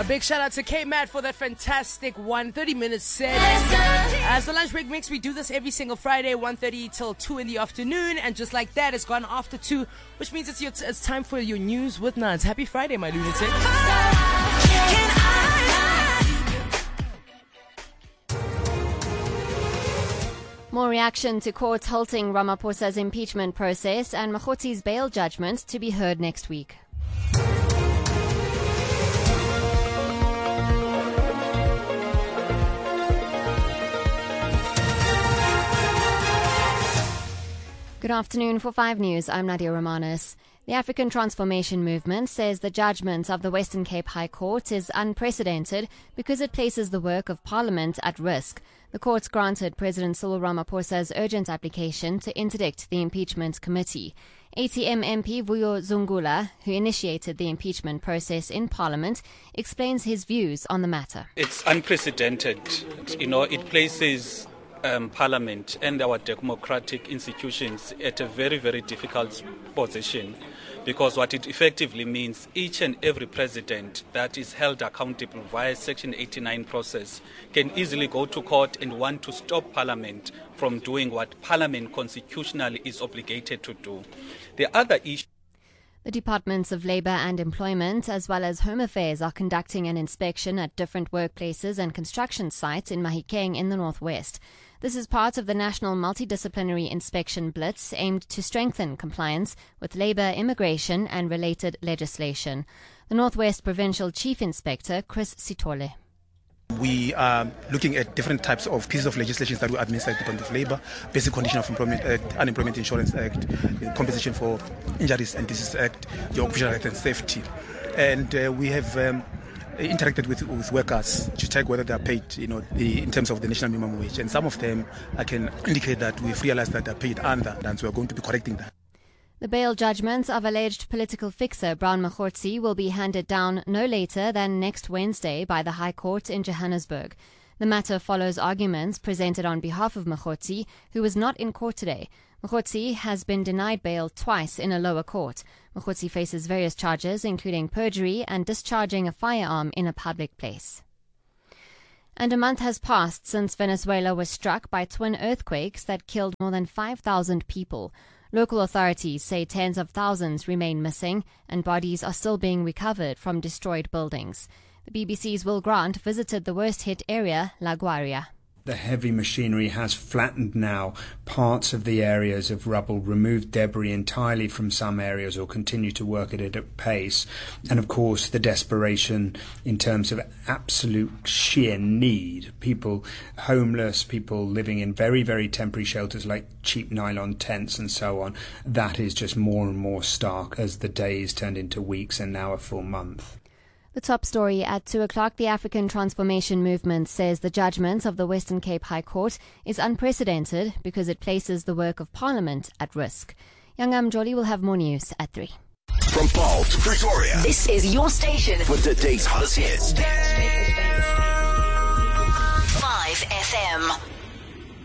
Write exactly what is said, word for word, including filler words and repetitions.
A big shout out to K-Matt for that fantastic one thirty minute set. As the lunch break mix, we do this every single Friday, one thirty till two in the afternoon. And just like that, it's gone after two, which means it's, your, it's time for your news with Nads. Happy Friday, my lunatic. More reaction to courts halting Ramaphosa's impeachment process and Mogotzi's bail judgment to be heard next week. Good afternoon. For five News, I'm Nadia Romanis. The African Transformation Movement says the judgment of the Western Cape High Court is unprecedented because it places the work of Parliament at risk. The court granted President Cyril Ramaphosa's urgent application to interdict the impeachment committee. A T M M P Vuyo Zungula, who initiated the impeachment process in Parliament, explains his views on the matter. It's unprecedented. You know, it places Um, Parliament and our democratic institutions at a very, very difficult position, because what it effectively means, each and every president that is held accountable via Section eighty-nine process can easily go to court and want to stop Parliament from doing what Parliament constitutionally is obligated to do. The other issue. The Departments of Labour and Employment, as well as Home Affairs, are conducting an inspection at different workplaces and construction sites in Mahikeng in the northwest. This is part of the National Multidisciplinary Inspection Blitz aimed to strengthen compliance with labour, immigration and related legislation. The Northwest Provincial Chief Inspector, Chris Sitole. We are looking at different types of pieces of legislation that we administer at the Department of Labour: Basic Condition of Employment Act, Unemployment Insurance Act, Compensation for Injuries and Disease Act, the Occupational Health and Safety. And uh, we have um, interacted with, with workers to check whether they are paid, you know, the, in terms of the national minimum wage. And some of them, I can indicate that we've realized that they are paid under, and so we are going to be correcting that. The bail judgment of alleged political fixer Brown Mogotzi will be handed down no later than next Wednesday by the High Court in Johannesburg. The matter follows arguments presented on behalf of Mogotzi, who was not in court today. Mogotzi has been denied bail twice in a lower court. Mogotzi faces various charges, including perjury and discharging a firearm in a public place. And a month has passed since Venezuela was struck by twin earthquakes that killed more than five thousand people. Local authorities say tens of thousands remain missing and bodies are still being recovered from destroyed buildings. The B B C's Will Grant visited the worst-hit area, La Guaria. The heavy machinery has flattened now parts of the areas of rubble, removed debris entirely from some areas, or continue to work at it at pace. And of course, the desperation in terms of absolute sheer need. People homeless, people living in very, very temporary shelters like cheap nylon tents and so on. That is just more and more stark as the days turned into weeks and now a full month. The top story at two o'clock, the African Transformation Movement says the judgment of the Western Cape High Court is unprecedented because it places the work of Parliament at risk. Youngam Jolly will have more news at three. From Paul to Pretoria, this is your station with the day's hottest hits. five F M.